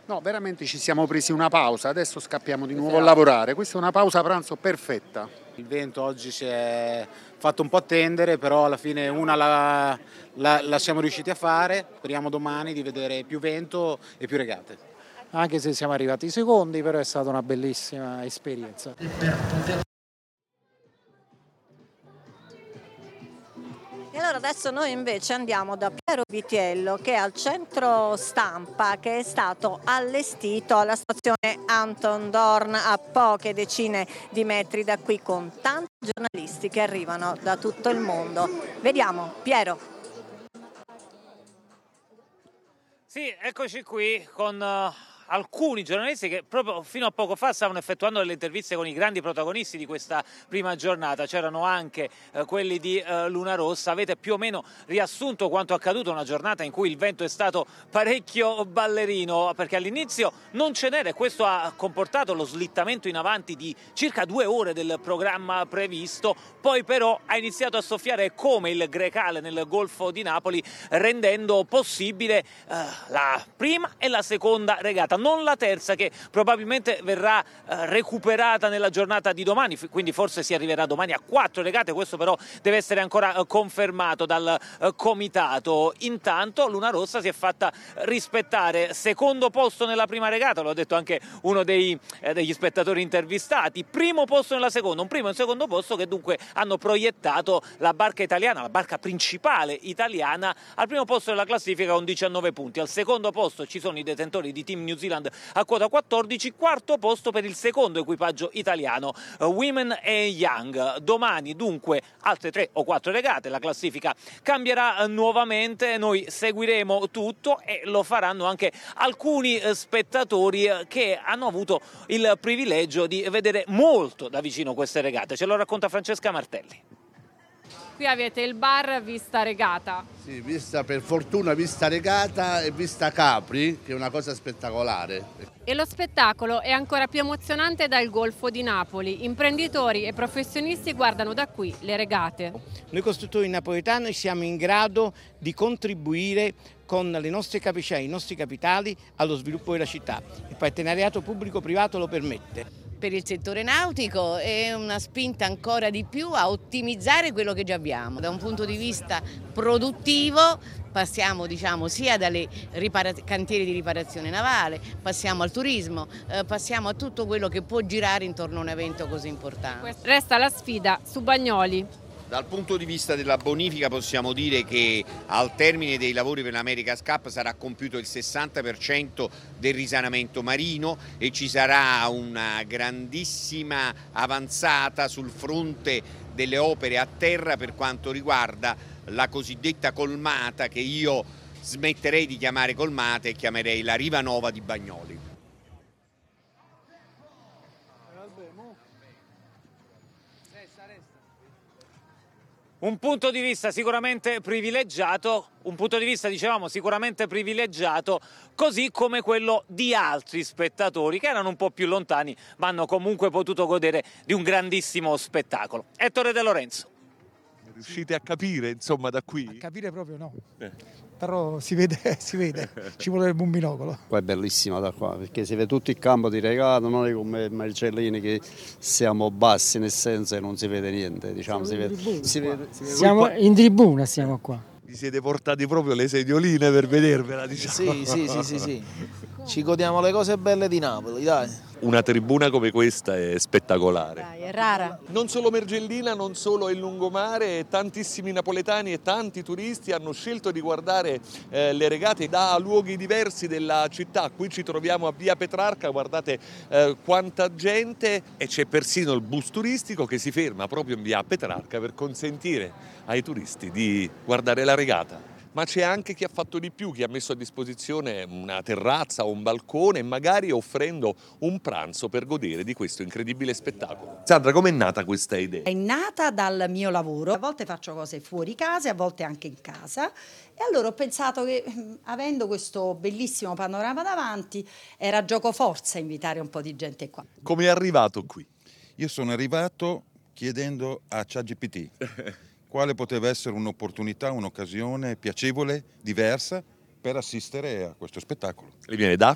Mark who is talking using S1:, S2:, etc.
S1: No, veramente ci siamo presi una pausa, adesso scappiamo di nuovo a lavorare. Questa è una pausa pranzo perfetta.
S2: Il vento oggi ci è fatto un po' attendere, però alla fine una la siamo riusciti a fare. Speriamo domani di vedere più vento e più regate.
S3: Anche se siamo arrivati secondi, però è stata una bellissima esperienza.
S4: E allora adesso noi invece andiamo da Piero Vitiello, che è al centro stampa, che è stato allestito alla stazione Anton Dorn, a poche decine di metri da qui, con tanti giornalisti che arrivano da tutto il mondo. Vediamo, Piero.
S5: Sì, eccoci qui con alcuni giornalisti che proprio fino a poco fa stavano effettuando delle interviste con i grandi protagonisti di questa prima giornata. C'erano anche quelli di Luna Rossa. Avete più o meno riassunto quanto accaduto, una giornata in cui il vento è stato parecchio ballerino, perché all'inizio non ce n'era e questo ha comportato lo slittamento in avanti di circa 2 ore del programma previsto. Poi però ha iniziato a soffiare come il Grecale nel Golfo di Napoli, rendendo possibile la prima e la seconda regata, non la terza, che probabilmente verrà recuperata nella giornata di domani, quindi forse si arriverà domani a 4 regate. Questo però deve essere ancora confermato dal comitato. Intanto Luna Rossa si è fatta rispettare, secondo posto nella prima regata, lo ha detto anche uno degli spettatori intervistati, primo posto nella seconda, un primo e un secondo posto che dunque hanno proiettato la barca italiana, la barca principale italiana, al primo posto della classifica con 19 punti. Al secondo posto ci sono i detentori di Team New Zealand a quota 14, quarto posto per il secondo equipaggio italiano, Women e Young. Domani dunque altre 3 o 4 regate, la classifica cambierà nuovamente, noi seguiremo tutto e lo faranno anche alcuni spettatori che hanno avuto il privilegio di vedere molto da vicino queste regate. Ce lo racconta Francesca Martelli.
S6: Qui avete il bar vista regata.
S7: Sì, vista, per fortuna vista regata e vista Capri, che è una cosa spettacolare.
S6: E lo spettacolo è ancora più emozionante dal Golfo di Napoli. Imprenditori e professionisti guardano da qui le regate.
S8: Noi costruttori napoletani siamo in grado di contribuire con le nostre capacità, i nostri capitali allo sviluppo della città. Il partenariato pubblico-privato lo permette.
S9: Per il settore nautico è una spinta ancora di più a ottimizzare quello che già abbiamo. Da un punto di vista produttivo passiamo sia dalle cantieri di riparazione navale, passiamo al turismo, passiamo a tutto quello che può girare intorno a un evento così importante.
S6: Resta la sfida su Bagnoli.
S10: Dal punto di vista della bonifica possiamo dire che al termine dei lavori per l'America's Cup sarà compiuto il 60% del risanamento marino e ci sarà una grandissima avanzata sul fronte delle opere a terra per quanto riguarda la cosiddetta colmata, che io smetterei di chiamare colmata e chiamerei la riva nova di Bagnoli.
S5: Un punto di vista sicuramente privilegiato, così come quello di altri spettatori che erano un po' più lontani, ma hanno comunque potuto godere di un grandissimo spettacolo. Ettore De Lorenzo.
S11: Riuscite a capire, insomma, da qui?
S3: A capire proprio no. Però si vede, ci vorrebbe un binocolo.
S12: Qua è bellissima da qua, perché si vede tutto il campo di regata, non è come i Marcellini che siamo bassi nel senso che non si vede niente, diciamo, si vede.
S3: Siamo in tribuna, siamo qua.
S11: Vi siete portati proprio le sedioline per vedervela, diciamo.
S13: Sì. Ci godiamo le cose belle di Napoli, dai.
S11: Una tribuna come questa è spettacolare.
S6: Dai, è rara.
S11: Non solo Mergellina, non solo il lungomare, tantissimi napoletani e tanti turisti hanno scelto di guardare le regate da luoghi diversi della città. Qui ci troviamo a Via Petrarca, guardate quanta gente, e c'è persino il bus turistico che si ferma proprio in Via Petrarca per consentire ai turisti di guardare la regata. Ma c'è anche chi ha fatto di più, chi ha messo a disposizione una terrazza o un balcone, magari offrendo un pranzo per godere di questo incredibile spettacolo. Sandra, com'è nata questa idea?
S14: È nata dal mio lavoro, a volte faccio cose fuori casa, a volte anche in casa, e allora ho pensato che avendo questo bellissimo panorama davanti era giocoforza invitare un po' di gente qua.
S11: Come è arrivato qui?
S15: Io sono arrivato chiedendo a ChatGPT quale poteva essere un'opportunità, un'occasione piacevole, diversa per assistere a questo spettacolo.
S11: Le viene da?